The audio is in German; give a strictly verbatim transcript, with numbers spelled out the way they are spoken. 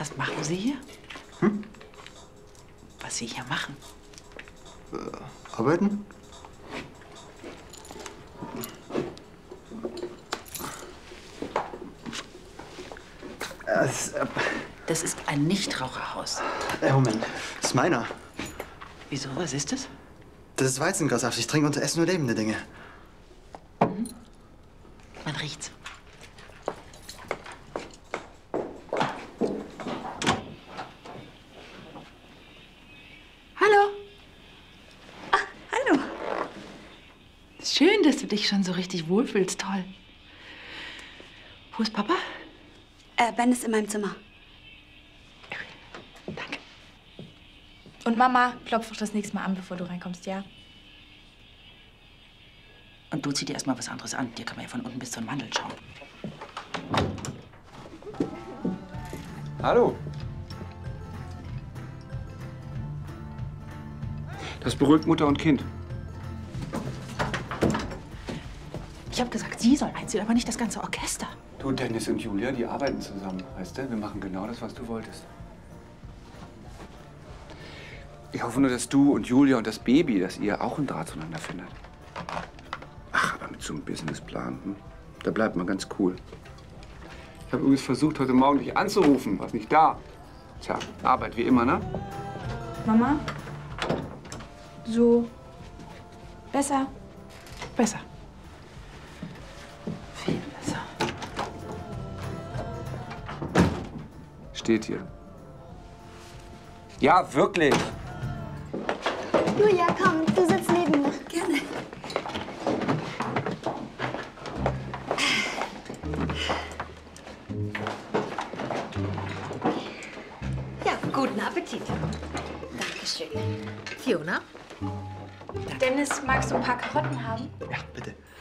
Was machen Sie hier? Hm? Was Sie hier machen? Äh, arbeiten? Das, äh, Das ist ein Nichtraucherhaus. äh, Moment, das ist meiner. Wieso? Was ist das? Das ist Weizengrassaft. Ich trinke unter Essen nur lebende Dinge. Mhm. Man riecht's. Hallo. Ah, hallo. Schön, dass du dich schon so richtig wohlfühlst. Toll. Wo ist Papa? Äh, Ben ist in meinem Zimmer. Danke. Und Mama, klopf doch das nächste Mal an, bevor du reinkommst, ja? Und du zieh dir erstmal was anderes an. Dir kann man ja von unten bis zur Mandel schauen. Hallo. Das beruhigt Mutter und Kind. Ich habe gesagt, sie soll einziehen, aber nicht das ganze Orchester. Du, Dennis und Julia, die arbeiten zusammen, weißt du? Wir machen genau das, was du wolltest. Ich hoffe nur, dass du und Julia und das Baby, dass ihr auch einen Draht zueinander findet. Ach, aber mit so einem Businessplan, hm? Da bleibt man ganz cool. Ich habe übrigens versucht, heute Morgen dich anzurufen, warst nicht da. Tja, Arbeit wie immer, ne? Mama? So. Besser? Besser. Viel besser. Steht hier. Ja, wirklich. Julia, komm, du sitzt neben mir. Gerne. Ja, guten Appetit. Dankeschön. Fiona? Dennis, magst du ein paar Karotten haben? Ja, bitte.